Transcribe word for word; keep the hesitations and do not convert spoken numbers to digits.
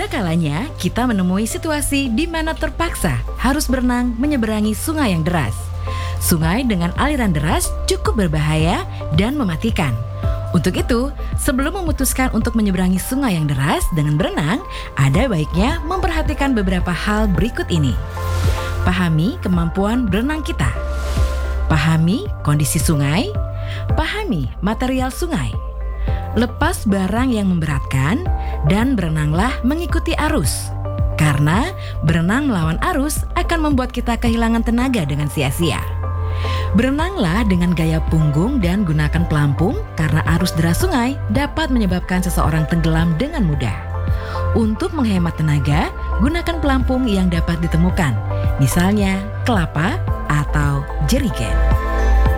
kalanya kita menemui situasi di mana terpaksa harus berenang menyeberangi sungai yang deras. Sungai dengan aliran deras cukup berbahaya dan mematikan. Untuk itu, sebelum memutuskan untuk menyeberangi sungai yang deras dengan berenang, ada baiknya memperhatikan beberapa hal berikut ini. Pahami kemampuan berenang kita. Pahami kondisi sungai. Pahami material sungai. Lepas barang yang memberatkan dan berenanglah mengikuti arus. Karena berenang melawan arus akan membuat kita kehilangan tenaga dengan sia-sia. Berenanglah dengan gaya punggung dan gunakan pelampung karena arus deras sungai dapat menyebabkan seseorang tenggelam dengan mudah. Untuk menghemat tenaga, gunakan pelampung yang dapat ditemukan, misalnya kelapa atau jerigen.